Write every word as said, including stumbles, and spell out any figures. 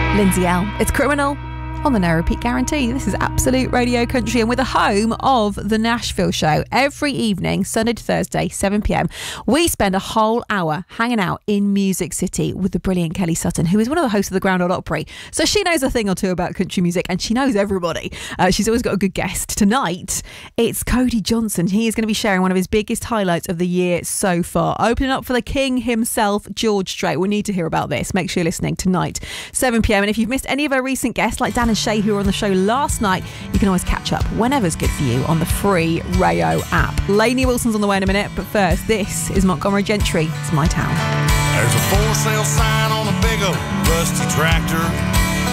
Lindsay L. It's Criminal on the No Repeat Guarantee. This is Absolute Radio Country, and we're the home of the Nashville Show. Every evening, Sunday to Thursday, seven p.m, we spend a whole hour hanging out in Music City with the brilliant Kelly Sutton, who is one of the hosts of the Grand Ole Opry. So she knows a thing or two about country music, and she knows everybody. Uh, she's always got a good guest. Tonight, it's Cody Johnson. He is going to be sharing one of his biggest highlights of the year so far. Opening up for the king himself, George Strait. We need to hear about this. Make sure you're listening tonight, seven p.m. And if you've missed any of our recent guests, like Dan and Shay, who were on the show last night, you can always catch up whenever's good for you on the free Rayo app. Lainey Wilson's on the way in a minute, but first, this is Montgomery Gentry. It's My Town. There's a for sale sign on a big old rusty tractor.